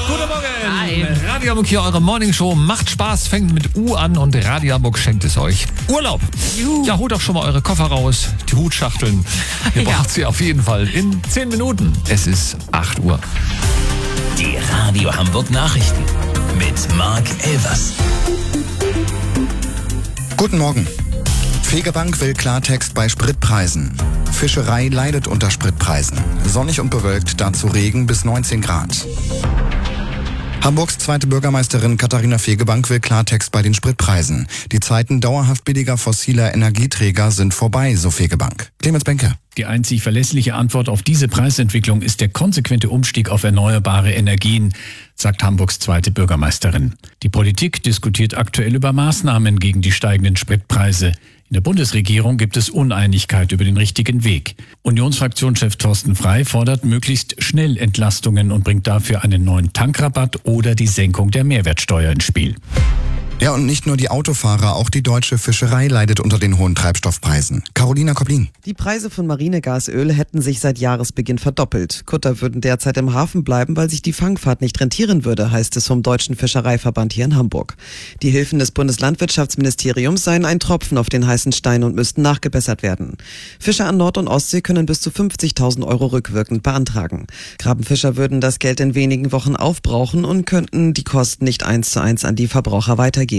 Guten Morgen. Hi. Radio Hamburg hier, eure Morningshow. Macht Spaß, fängt mit U an und Radio Hamburg schenkt es euch. Urlaub. Juhu. Ja, holt doch schon mal eure Koffer raus, die Hutschachteln. Ihr braucht sie auf jeden Fall in 10 Minuten. Es ist 8 Uhr. Die Radio Hamburg Nachrichten mit Marc Elvers. Guten Morgen. Fegebank will Klartext bei Spritpreisen. Fischerei leidet unter Spritpreisen. Sonnig und bewölkt, dazu Regen bis 19 Grad. Hamburgs zweite Bürgermeisterin Katharina Fegebank will Klartext bei den Spritpreisen. Die Zeiten dauerhaft billiger fossiler Energieträger sind vorbei, so Fegebank. Clemens Benke. Die einzig verlässliche Antwort auf diese Preisentwicklung ist der konsequente Umstieg auf erneuerbare Energien, sagt Hamburgs zweite Bürgermeisterin. Die Politik diskutiert aktuell über Maßnahmen gegen die steigenden Spritpreise. In der Bundesregierung gibt es Uneinigkeit über den richtigen Weg. Unionsfraktionschef Thorsten Frey fordert möglichst schnell Entlastungen und bringt dafür einen neuen Tankrabatt oder die Senkung der Mehrwertsteuer ins Spiel. Ja, und nicht nur die Autofahrer, auch die deutsche Fischerei leidet unter den hohen Treibstoffpreisen. Carolina Koblin. Die Preise von Marinegasöl hätten sich seit Jahresbeginn verdoppelt. Kutter würden derzeit im Hafen bleiben, weil sich die Fangfahrt nicht rentieren würde, heißt es vom Deutschen Fischereiverband hier in Hamburg. Die Hilfen des Bundeslandwirtschaftsministeriums seien ein Tropfen auf den heißen Stein und müssten nachgebessert werden. Fischer an Nord- und Ostsee können bis zu 50.000 Euro rückwirkend beantragen. Grabenfischer würden das Geld in wenigen Wochen aufbrauchen und könnten die Kosten nicht 1:1 an die Verbraucher weitergeben.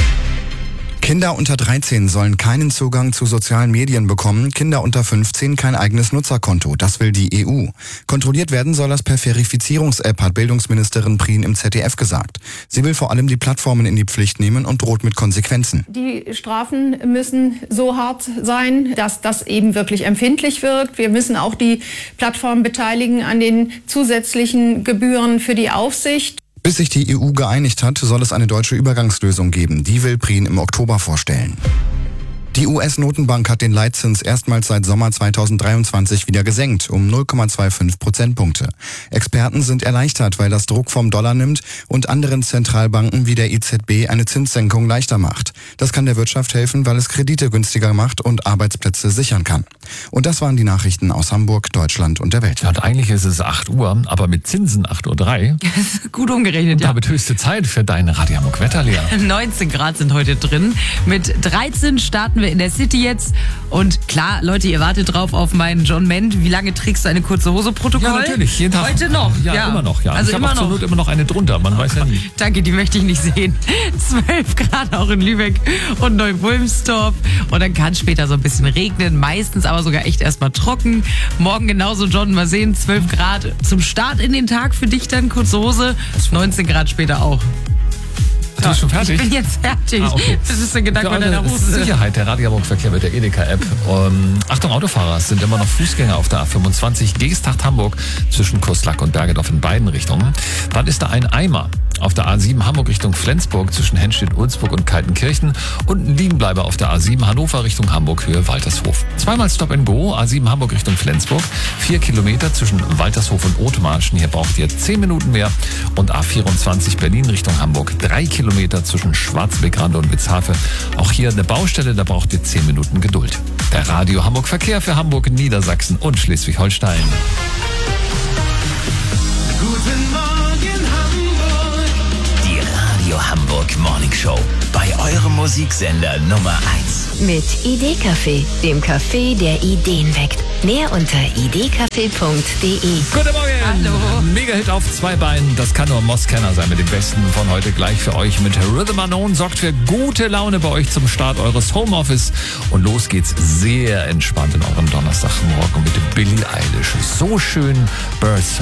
Kinder unter 13 sollen keinen Zugang zu sozialen Medien bekommen, Kinder unter 15 kein eigenes Nutzerkonto. Das will die EU. Kontrolliert werden soll das per Verifizierungs-App, hat Bildungsministerin Prien im ZDF gesagt. Sie will vor allem die Plattformen in die Pflicht nehmen und droht mit Konsequenzen. Die Strafen müssen so hart sein, dass das eben wirklich empfindlich wirkt. Wir müssen auch die Plattformen beteiligen an den zusätzlichen Gebühren für die Aufsicht. Bis sich die EU geeinigt hat, soll es eine deutsche Übergangslösung geben. Die will Prien im Oktober vorstellen. Die US-Notenbank hat den Leitzins erstmals seit Sommer 2023 wieder gesenkt, um 0,25 Prozentpunkte. Experten sind erleichtert, weil das Druck vom Dollar nimmt und anderen Zentralbanken wie der EZB eine Zinssenkung leichter macht. Das kann der Wirtschaft helfen, weil es Kredite günstiger macht und Arbeitsplätze sichern kann. Und das waren die Nachrichten aus Hamburg, Deutschland und der Welt. Ja, und eigentlich ist es 8 Uhr, aber mit Zinsen 8:03 Uhr. Gut umgerechnet, Und ja. damit höchste Zeit für deine Radio Hamburg Wetterlea. 19 Grad sind heute drin. Mit 13 starten wir in der City jetzt. Und klar, Leute, ihr wartet drauf auf meinen John Ment. Wie lange trägst du eine kurze Hose-Protokoll? Ja, natürlich, jeden Tag. Heute noch? Ja, immer noch, ja. Also ich habe immer auch zur noch. Not immer noch eine drunter, man weiß ja nie. Danke, die möchte ich nicht sehen. 12 Grad auch in Lübeck und Neu-Wulmstorf. Und dann kann es später so ein bisschen regnen, meistens aber sogar echt erstmal trocken. Morgen genauso, John, mal sehen, 12 Grad zum Start in den Tag für dich dann, kurze Hose, 19 Grad später auch. Du bist schon fertig? Ich bin jetzt fertig. Ah, okay. Das ist der Gedanke Für bei deiner eure Hose. Sicherheit, der Radio Hamburg Verkehr mit der Edeka-App. Achtung, Autofahrer, es sind immer noch Fußgänger auf der A25 Geesthacht Hamburg zwischen Kurslack und Bergedorf in beiden Richtungen. Dann ist da ein Eimer auf der A7 Hamburg Richtung Flensburg zwischen Henstedt-Ulzburg und Kaltenkirchen und ein Liegenbleiber auf der A7 Hannover Richtung Hamburg Höhe Waltershof. Zweimal Stop and Go, A7 Hamburg Richtung Flensburg, 4 Kilometer zwischen Waltershof und Othmarschen. Hier braucht ihr 10 Minuten mehr. Und A24 Berlin Richtung Hamburg, 3 Kilometer zwischen Schwarzenbeck-Rande und Witzhafe. Auch hier eine Baustelle, da braucht ihr 10 Minuten Geduld. Der Radio Hamburg Verkehr für Hamburg, Niedersachsen und Schleswig-Holstein. Guten Morgen Hamburg. Die Radio Hamburg Morning Show. Bei eurem Musiksender Nummer 1. Mit Idee-Café, dem Café, der Ideen weckt. Mehr unter idecafé.de. Guten Morgen! Hallo. Mega-Hit auf 2 Beinen. Das kann nur Moss Kenner sein mit dem Besten von heute gleich für euch. Mit Rhythm Unknown sorgt für gute Laune bei euch zum Start eures Homeoffice. Und los geht's sehr entspannt in eurem Donnerstagmorgen mit Billie Eilish. So schön, Birds